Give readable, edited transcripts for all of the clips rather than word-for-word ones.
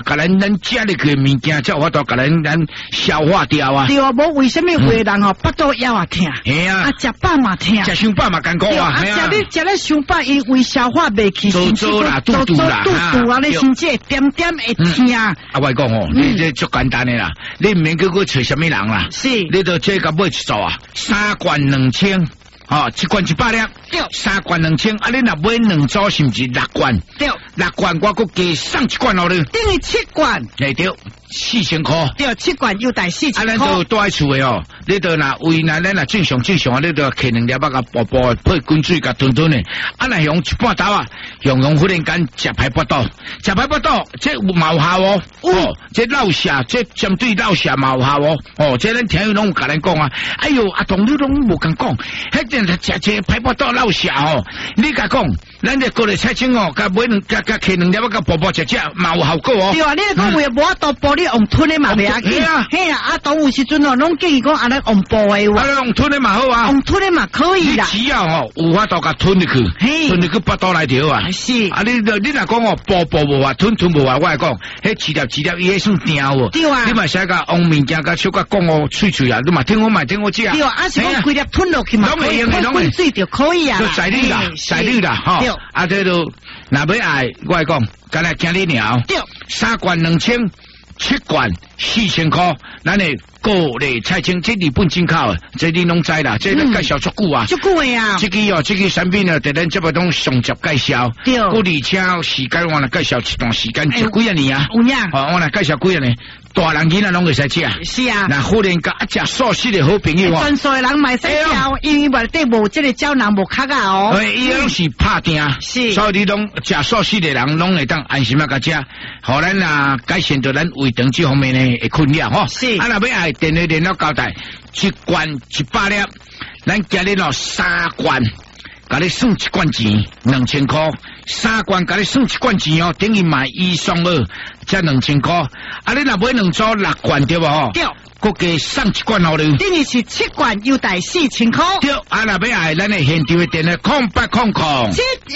甲咱食入去物件，才有法度甲咱消化掉啊。 对啊，无为什么有的人吼，腹肚枵啊疼， 系啊， 食饱嘛疼， 食伤饱嘛艰苦啊。 食咧伤饱，因为消化袂去， 做啦，肚啦， 啊，你身体点点会疼。啊， 我讲哦，你这足简单的啦，你唔免去找什么人啦， 是， 你就这个买一组啊，3罐2000。哦，1罐100粒， 对 ，3罐2000，啊，你若买2组是毋是6罐？ 对 ，6罐我搁加送1罐哦你。 等于7罐。 对，4000块。 对，7罐又带4000块。 啊，咱都住喺厝的哦，你都若为咱若正常啊，你都摕2粒啊，甲薄薄配滚水甲炖的。啊，若用1半豆啊，用忽然间食排骨豆，这有毛效哦。哦，这老舍，这针对老舍毛效哦。哦，这咱听伊拢有甲咱讲啊，哎哟，阿同你拢无敢讲，迄食这排骨豆老舍哦，你甲讲，咱这过来菜青哦，甲买甲摕2粒啊，甲薄薄食，嘛有效果哦。 对啊，你讲为无多薄你用吞的嘛袂要紧。嘿啊，啊，当有时阵哦，拢建议讲安尼用薄的哇。 啊，用吞的嘛好啊。 用吞的嘛可以啦。 你只要哦有法度甲吞入去，吞入去腹肚内底啊。 是。 啊，你若讲哦薄无啊，吞无啊，我来讲，迄1粒伊迄算定哦。 对啊。 你嘛使甲用物件甲小甲讲哦喙啊，你嘛听我食。 对啊，啊是讲规粒吞落去嘛，滚水就可以啊。 就使你啦，吼。啊，这都若要爱，我来讲，干来惊你鸟。 对。 3罐2000。7罐4000块，咱的高丽菜青，这日本进口的，这你拢知啦，这介绍足久啊， 足久的啊。这个产品呢，在咱这边拢上集介绍， 对， 而且时间我来介绍一段时间，就几啊年啊， 有影， 我来介绍几啊年。大人囡仔拢会使食， 是啊。 那忽然间食素食的好朋友啊， 全数的人买使食，因为内底无这个胶囊无壳啊哦。 伊拢是拍定， 是， 所以你拢食素食的人拢会当安心啊甲食，互咱啊改善到咱胃肠这方面呢会困扰吼。 是， 啊，若要爱电话联络交代，1罐100粒，咱今日咯3罐。甲你算1罐钱2000块，3罐甲你算1罐钱哦，等于买1送2，才2000块。啊，你若买2组6罐对无？ 对。 佮加送1罐互你。 等于是7罐又带4000块。 对，啊，若要爱咱的现场的电话0800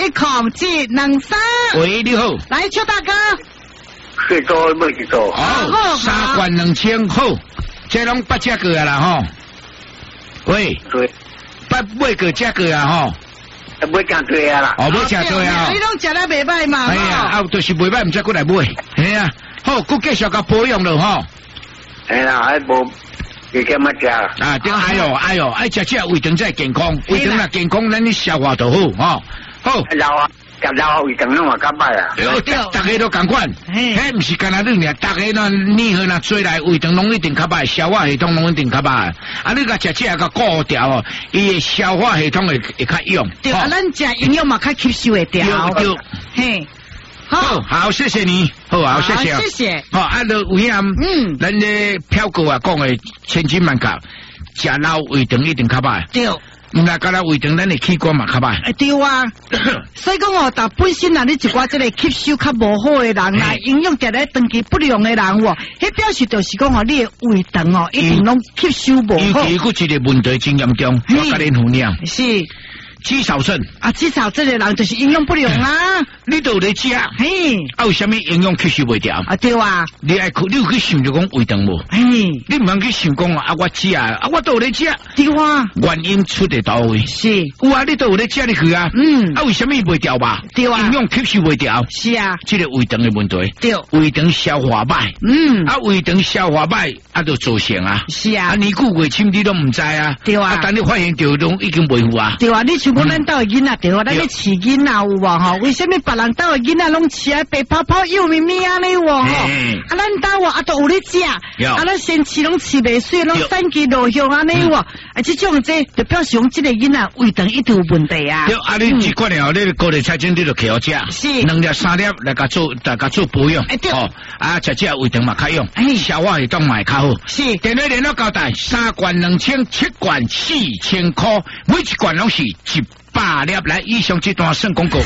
710723。 喂，你好。 来，邱大哥。 去做要去做。 好，3罐2000好，这拢8只个啦吼。喂。 对。 买个这个啊吼。 买真多啊啦！ 哦，买真多啊！ 你拢食得袂歹嘛？ 哎呀，啊，就是袂歹，唔才过来买。哎呀，好，佮继续甲保养咯吼。 哎呀，还无，你干嘛食？ 啊，对，哎呦，爱食这胃肠才健康，胃肠若健康，咱你消化就好吼。好。 老啊，食老胃肠拢嘛较歹啊。 对，大家都共款。迄唔是干那你尔，大家那你和那做来胃肠拢一定较歹，消化系统拢一定较歹。啊，你甲食这个顾掉哦，伊的消化系统会较用。 对，啊，咱食营养嘛较吸收会掉。 对， 嘿。 好，谢谢你，好，谢谢， 谢谢。 好，按照有影，咱的票哥啊讲的千金万卡，食老胃肠一定较歹。 对。 那干那胃肠咱的器官嘛较歹。 对啊，所以讲哦，但本身啊，你一寡这个吸收较无好的人啦，营养定咧长期不良的人哦，迄表示就是讲哦，你的胃肠哦，一定拢吸收无好。 尤其一个问题真严重，要甲恁分享。 是。 肌少症啊，肌少症的人就是营养不良啊。 你都有在食， 嘿， 啊，有啥物营养吸收袂掉？ 啊，对啊。 你有去想着讲胃肠无？ 嘿， 你唔通去想讲啊，我食啊，我都有在食。 对啊。 原因出在倒位？ 是。 有啊，你都有在食入去啊。啊，为什么袂掉吧？ 对啊。 营养吸收袂掉。 是啊。 这个胃肠的问题。 对。 胃肠消化歹。啊，胃肠消化歹，啊，就造成啊。 是啊。 啊，年久月深你都唔知啊。 对啊。 啊，等你发现到拢已经袂好啊。 对啊，你像讲咱兜的囡仔。对啊，咱咧饲囡仔有无吼？为什么别人兜的囡仔拢饲啊白泡泡幼咪咪安尼有无吼？啊，咱兜啊都有咧食，啊，咱先饲拢饲袂水，拢散去落乡安尼有无？啊，这种这就表示讲这个囡仔胃肠一定有问题啊。 对，啊，你这款了，你高丽菜精你就摕好食， 是 2粒3粒来甲做保养，哦，啊，食这胃肠嘛较用，消化系统嘛较好。 是， 电话联络交代，3罐2000，7罐4000块，每一罐拢是100粒来，以上这段算广告。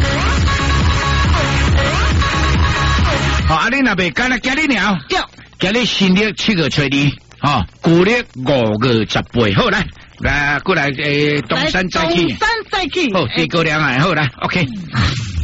好，啊，你若袂干那今日了，今日新历7月初2，哦，旧历5月18，好来，过来东山再起， 东山再起， 好，地高粱啊，好来 ，OK。